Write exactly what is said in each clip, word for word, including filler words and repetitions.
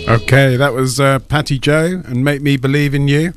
Okay, that was uh, Patty Joe and Make Me Believe in You.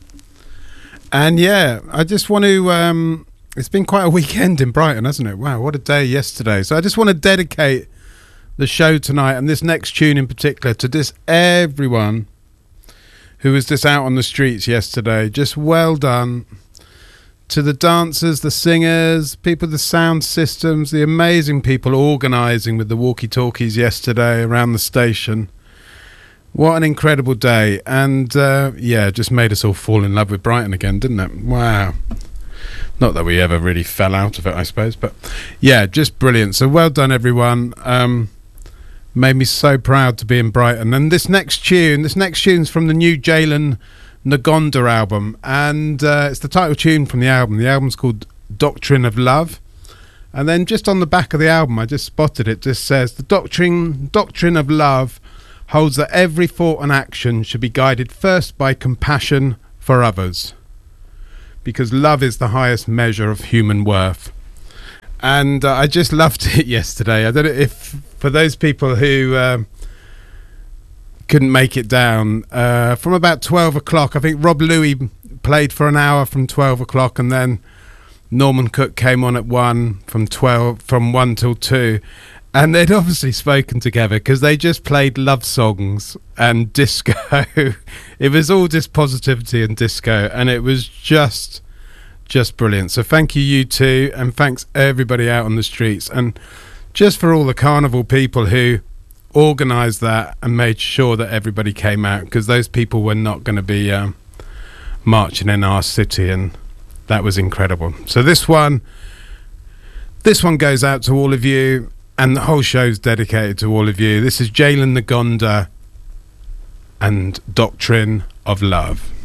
And yeah, I just want to, um, it's been quite a weekend in Brighton, hasn't it? Wow, what a day yesterday. So I just want to dedicate the show tonight and this next tune in particular to just everyone who was just out on the streets yesterday. Just well done to the dancers, the singers, people, the sound systems, the amazing people organising with the walkie-talkies yesterday around the station. What an incredible day. And uh, yeah, just made us all fall in love with Brighton again, didn't it? Wow. Not that we ever really fell out of it, I suppose, but yeah, just brilliant. So well done, everyone. Um, made me so proud to be in Brighton. And this next tune, this next tune's from the new Jalen Ngonda album, and uh, it's the title tune from the album. The album's called Doctrine of Love. And then just on the back of the album, I just spotted it, just says, the doctrine, doctrine of love holds that every thought and action should be guided first by compassion for others, because love is the highest measure of human worth. And uh, I just loved it yesterday. I don't know if, for those people who um, couldn't make it down, uh, from about twelve o'clock, I think Rob Louis played for an hour from twelve o'clock, and then Norman Cook came on at one, from twelve, from one till two. And they'd obviously spoken together because they just played love songs and disco. It was all just positivity and disco, and it was just just brilliant. So thank you, you two, and thanks everybody out on the streets, and just for all the carnival people who organised that and made sure that everybody came out, because those people were not going to be um, marching in our city, and that was incredible. So this one, this one goes out to all of you. And the whole show's dedicated to all of you. This is Jalen Ngonda and Doctrine of Love.